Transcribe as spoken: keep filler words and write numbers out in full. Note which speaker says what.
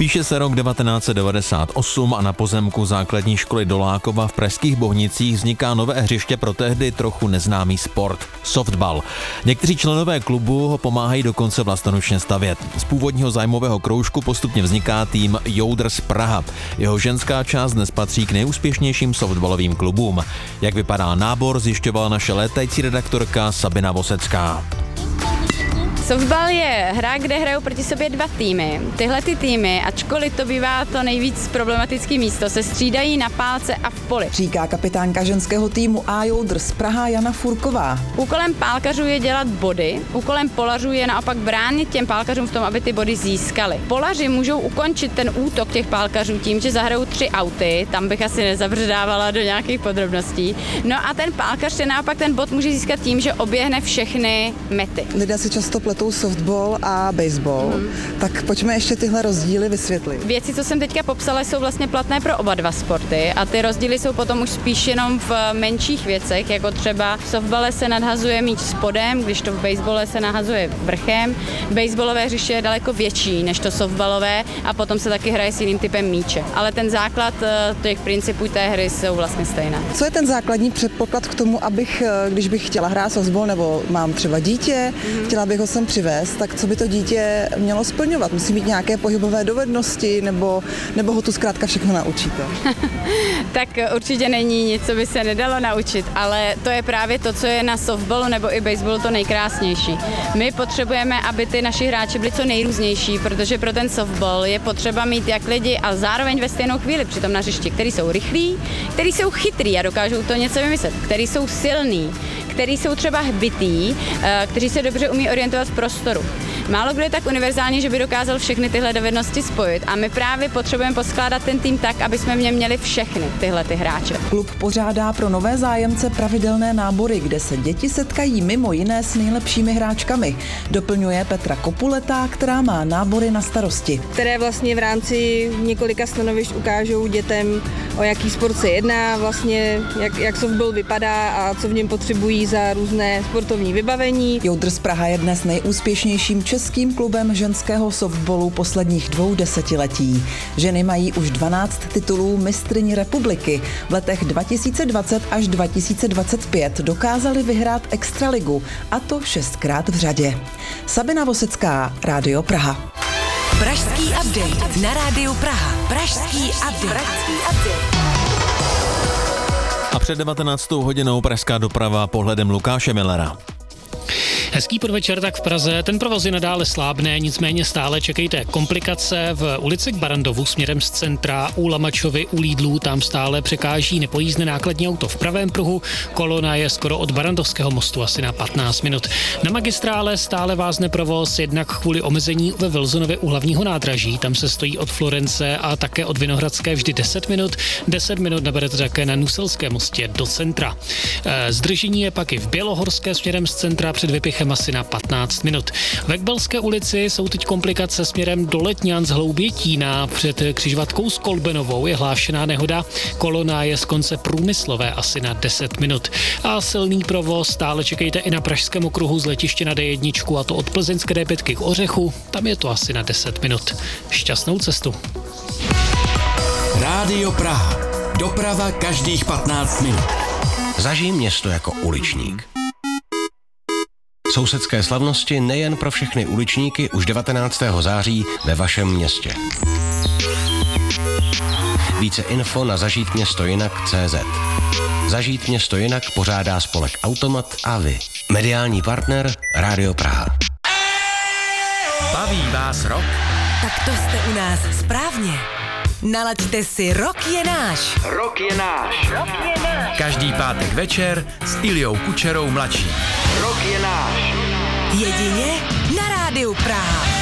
Speaker 1: Píše se rok devatenáct set devadesát osm a na pozemku základní školy Dolákova v pražských Bohnicích vzniká nové hřiště pro tehdy trochu neznámý sport – softball. Někteří členové klubu ho pomáhají dokonce vlastoručně stavět. Z původního zájmového kroužku postupně vzniká tým Joudrs Praha. Jeho ženská část dnes patří k nejúspěšnějším softballovým klubům. Jak vypadá nábor, zjišťovala naše létající redaktorka Sabina Vosecká.
Speaker 2: Softball je hra, kde hrajou proti sobě dva týmy. Tyhle ty týmy, ačkoliv to bývá to nejvíc problematické místo, se střídají na pálce a v poli.
Speaker 3: Říká kapitánka ženského týmu A Joudrs Praha Jana Furková.
Speaker 2: Úkolem pálkařů je dělat body, úkolem polařů je naopak bránit těm pálkařům v tom, aby ty body získali. Polaři můžou ukončit ten útok těch pálkařů tím, že zahrajou tři auty, tam bych asi nezabředávala do nějakých podrobností. No a ten pálkař je naopak ten bod může získat tím, že oběhne všechny mety.
Speaker 3: Lidé si často pletou softball a baseball, hmm. tak pojďme ještě tyhle rozdíly vysvětlit.
Speaker 2: Věci, co jsem teďka popsala, jsou vlastně platné pro oba dva sporty a ty rozdíly jsou potom už spíš jenom v menších věcech, jako třeba v softballe se nadhazuje míč spodem, když to v baseballe se nahazuje vrchem. Baseballové hřiště je daleko větší než to softballové a potom se taky hraje s jiným typem míče. Ale ten základ těch principů té hry jsou vlastně stejné.
Speaker 3: Co je ten základní předpoklad k tomu, abych, když bych chtěla hrát softball nebo mám třeba dítě, hmm. chtěla bych ho sem přivést, tak co by to dítě mělo splňovat? Musí mít nějaké pohybové dovednosti nebo, nebo ho tu zkrátka všechno naučíte?
Speaker 2: Tak určitě není nic, co by se nedalo naučit, ale to je právě to, co je na softballu nebo i baseballu to nejkrásnější. My potřebujeme, aby ty naši hráči byli co nejrůznější, protože pro ten softball je potřeba mít jak lidi a zároveň ve stejnou chvíli při tom na hřišti, kteří jsou rychlí, kteří jsou chytrý a dokážou to něco vymyslet, kteří jsou silní, kteří jsou třeba hbitý, kteří se dobře umí orientovat v prostoru. Málo kdo je tak univerzální, že by dokázal všechny tyhle dovednosti spojit a my právě potřebujeme poskládat ten tým tak, aby jsme v něm měli všechny tyhle ty hráče.
Speaker 3: Klub pořádá pro nové zájemce pravidelné nábory, kde se děti setkají mimo jiné s nejlepšími hráčkami. Doplňuje Petra Kopuletá, která má nábory na starosti.
Speaker 4: Které vlastně v rámci několika stanovišť ukážou dětem, o jaký sport se jedná, vlastně jak, jak softball vypadá a co v něm potřebují za různé sportovní vybavení.
Speaker 3: Joudrs Praha je dnes nejúspěšnějším českým klubem ženského softballu posledních dvou desetiletí. Ženy mají už dvanáct titulů mistryň republiky. V letech dva tisíce dvacet až dva tisíce dvacet pět dokázali vyhrát extraligu, a to šestkrát v řadě. Sabina Vosecká, Rádio Praha.
Speaker 5: Pražský update na Rádiu Praha. Pražský update. Pražský update.
Speaker 1: A před devatenáctou hodinou pražská doprava pohledem Lukáše Millera.
Speaker 6: Hezký podvečer tak v Praze, ten provoz je nadále slábné, nicméně stále čekejte komplikace v ulici k Barandovu směrem z centra u Lamačovy, u Lidlů, tam stále překáží nepojízdné nákladní auto v pravém pruhu, kolona je skoro od Barandovského mostu asi na patnáct minut. Na magistrále stále vázne provoz, jednak kvůli omezení ve Wilsonově u hlavního nádraží, tam se stojí od Florence a také od Vinohradské vždy deset minut, deset minut naberete také na Nuselském mostě do centra. Zdržení je pak i v Bělohorské směrem z centra před vypichem asi na patnáct minut. Ve Kbelské ulici jsou teď komplikace směrem do Letňan z Hloubětína. Před křižovatkou s Kolbenovou je hlášená nehoda. Kolona je z konce Průmyslové asi na deset minut. A silný provoz stále čekejte i na Pražském okruhu z letiště na D jedna, a to od Plzeňské D pět k Ořechu. Tam je to asi na deset minut. Šťastnou cestu.
Speaker 7: Rádio Praha. Doprava každých patnáct minut. Zažij město jako uličník. Sousedské slavnosti nejen pro všechny uličníky už devatenáctého září ve vašem městě. Více info na zažít město jinak tečka cé zet. Zažít město jinak pořádá spolek Automat a vy. Mediální partner Rádio Praha.
Speaker 5: Baví vás rock? Tak to jste u nás správně. Nalaďte si Rock je náš.
Speaker 7: Rock je náš.
Speaker 5: Rock je náš.
Speaker 7: Každý pátek večer s Iliou Kučerou mladší. Rock je náš.
Speaker 5: Jedině na Rádiu Praha.